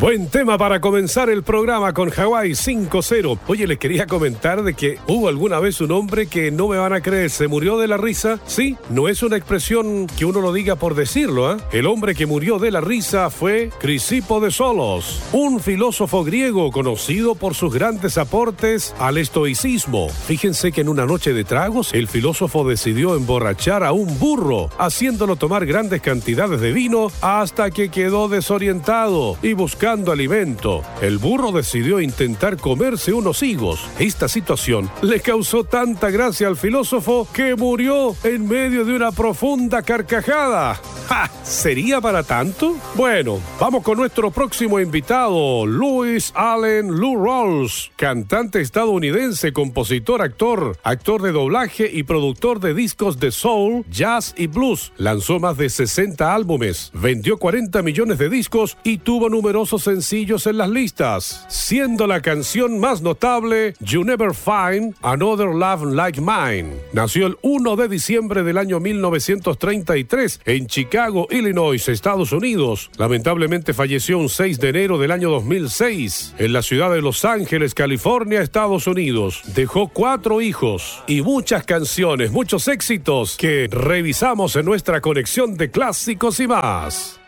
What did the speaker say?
Buen tema para comenzar el programa con Hawái 5-0. Oye, les quería comentar de que hubo alguna vez un hombre que no me van a creer, se murió de la risa. Sí, no es una expresión que uno lo diga por decirlo, ¿eh? El hombre que murió de la risa fue Crisipo de Solos, un filósofo griego conocido por sus grandes aportes al estoicismo. Fíjense que en una noche de tragos, el filósofo decidió emborrachar a un burro, haciéndolo tomar grandes cantidades de vino hasta que quedó desorientado y buscando alimento. El burro decidió intentar comerse unos higos. Esta situación le causó tanta gracia al filósofo que murió en medio de una profunda carcajada. ¡Ja! ¿Sería para tanto? Bueno, vamos con nuestro próximo invitado, Louis Allen Lou Rawls, cantante estadounidense, compositor, actor de doblaje y productor de discos de soul, jazz y blues. Lanzó más de 60 álbumes, vendió 40 millones de discos y tuvo numerosos sencillos en las listas, siendo la canción más notable You Never Find Another Love Like Mine. Nació el 1 de diciembre del año 1933 en Chicago, Illinois, Estados Unidos. Lamentablemente falleció un 6 de enero del año 2006 en la ciudad de Los Ángeles, California, Estados Unidos. Dejó 4 hijos y muchas canciones, muchos éxitos que revisamos en nuestra conexión de clásicos y más.